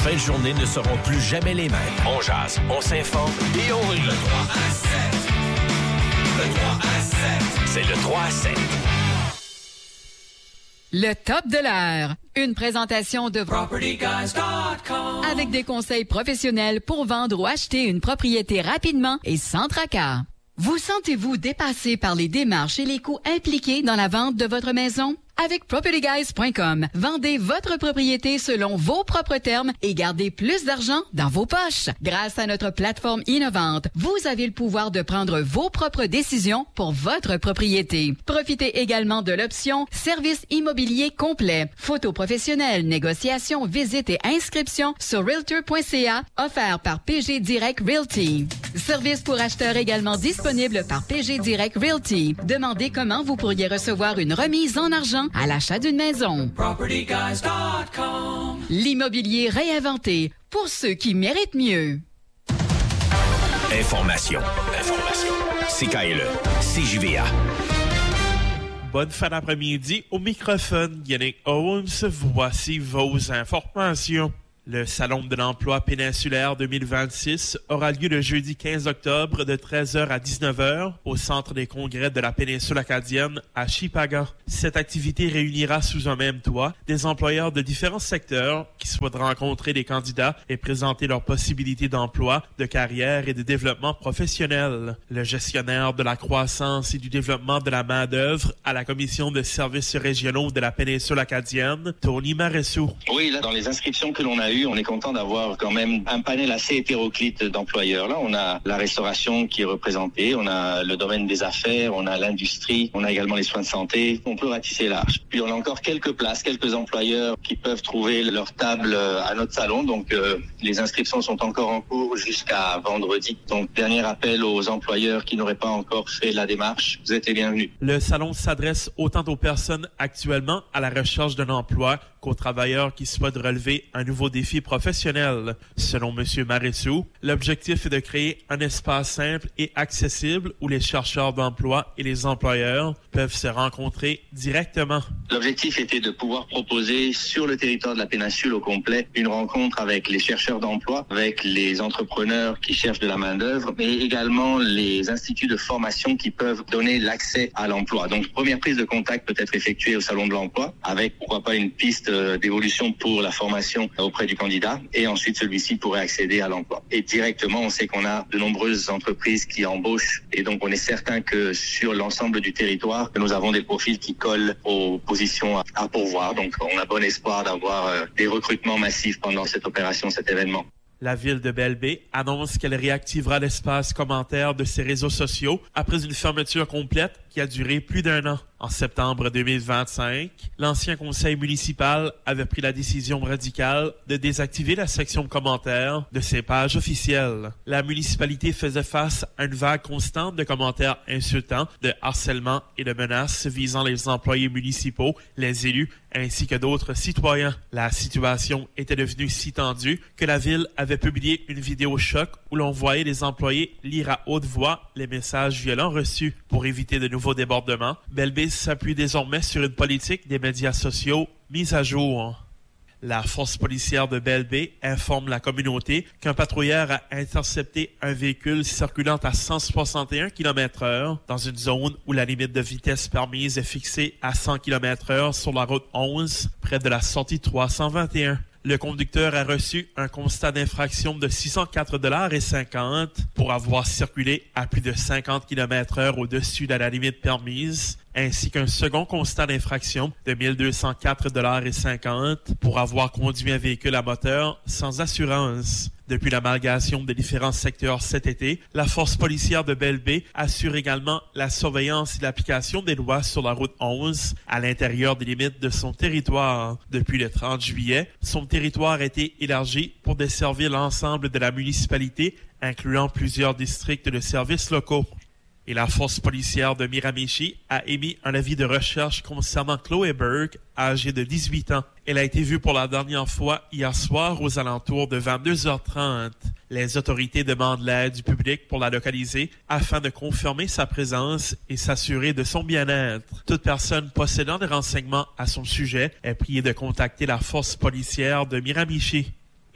fins de journée ne seront plus jamais les mêmes. On jase, on s'informe et on rit. Le 3 à 7. Le 3 à 7. C'est le 3 à 7. Le top de l'heure. Une présentation de PropertyGuys.com avec des conseils professionnels pour vendre ou acheter une propriété rapidement et sans tracas. Vous sentez-vous dépassé par les démarches et les coûts impliqués dans la vente de votre maison? Avec PropertyGuys.com, vendez votre propriété selon vos propres termes et gardez plus d'argent dans vos poches. Grâce à notre plateforme innovante, vous avez le pouvoir de prendre vos propres décisions pour votre propriété. Profitez également de l'option Service immobilier complet, photos professionnelles, négociations, visites et inscriptions sur Realtor.ca, offert par PG Direct Realty. Service pour acheteurs également disponible par PG Direct Realty. Demandez comment vous pourriez recevoir une remise en argent à l'achat d'une maison. PropertyGuys.com L'immobilier réinventé pour ceux qui méritent mieux. Information. CKLE. CJVA. Bonne fin d'après-midi. Au microphone, Yannick Owens. Voici vos informations. Le Salon de l'emploi péninsulaire 2026 aura lieu le jeudi 15 octobre de 13h à 19h au Centre des congrès de la péninsule acadienne à Chipaga. Cette activité réunira sous un même toit des employeurs de différents secteurs qui souhaitent rencontrer des candidats et présenter leurs possibilités d'emploi, de carrière et de développement professionnel. Le gestionnaire de la croissance et du développement de la main-d'œuvre à la Commission de services régionaux de la péninsule acadienne, Tony Maressou. Oui, là, dans les inscriptions que l'on a eues, on est content d'avoir quand même un panel assez hétéroclite d'employeurs. Là, on a la restauration qui est représentée, on a le domaine des affaires, on a l'industrie, on a également les soins de santé. On peut ratisser large. Puis on a encore quelques places, quelques employeurs qui peuvent trouver leur table à notre salon. Donc les inscriptions sont encore en cours jusqu'à vendredi. Donc dernier appel aux employeurs qui n'auraient pas encore fait la démarche. Vous êtes les bienvenus. Le salon s'adresse autant aux personnes actuellement à la recherche d'un emploi qu'aux travailleurs qui souhaitent relever un nouveau défi professionnel. Selon M. Maressou, l'objectif est de créer un espace simple et accessible où les chercheurs d'emploi et les employeurs peuvent se rencontrer directement. L'objectif était de pouvoir proposer sur le territoire de la péninsule au complet une rencontre avec les chercheurs d'emploi, avec les entrepreneurs qui cherchent de la main-d'œuvre, mais également les instituts de formation qui peuvent donner l'accès à l'emploi. Donc, première prise de contact peut être effectuée au Salon de l'emploi avec, pourquoi pas, une piste d'évolution pour la formation auprès du candidat et ensuite celui-ci pourrait accéder à l'emploi. Et directement, on sait qu'on a de nombreuses entreprises qui embauchent et donc on est certain que sur l'ensemble du territoire, nous avons des profils qui collent aux positions à pourvoir. Donc, on a bon espoir d'avoir des recrutements massifs pendant cette opération, cet événement. La ville de Belle-Baie annonce qu'elle réactivera l'espace commentaire de ses réseaux sociaux après une fermeture complète qui a duré plus d'un an. En septembre 2025, l'ancien conseil municipal avait pris la décision radicale de désactiver la section commentaires de ses pages officielles. La municipalité faisait face à une vague constante de commentaires insultants, de harcèlement et de menaces visant les employés municipaux, les élus ainsi que d'autres citoyens. La situation était devenue si tendue que la ville avait publié une vidéo choc où l'on voyait les employés lire à haute voix les messages violents reçus. Pour éviter de nouveaux débordements, Belle-Baie s'appuie désormais sur une politique des médias sociaux mise à jour. La force policière de Belle-Baie informe la communauté qu'un patrouilleur a intercepté un véhicule circulant à 161 km/h dans une zone où la limite de vitesse permise est fixée à 100 km/h sur la route 11 près de la sortie 321. Le conducteur a reçu un constat d'infraction de 604,50 $ pour avoir circulé à plus de 50 km/h au-dessus de la limite permise, ainsi qu'un second constat d'infraction de 1204,50 $ pour avoir conduit un véhicule à moteur sans assurance. Depuis l'amalgamation des différents secteurs cet été, la force policière de Belle-Baie assure également la surveillance et l'application des lois sur la route 11 à l'intérieur des limites de son territoire. Depuis le 30 juillet, son territoire a été élargi pour desservir l'ensemble de la municipalité, incluant plusieurs districts de services locaux. Et la force policière de Miramichi a émis un avis de recherche concernant Chloé Burke, âgée de 18 ans. Elle a été vue pour la dernière fois hier soir aux alentours de 22h30. Les autorités demandent l'aide du public pour la localiser afin de confirmer sa présence et s'assurer de son bien-être. Toute personne possédant des renseignements à son sujet est priée de contacter la force policière de Miramichi.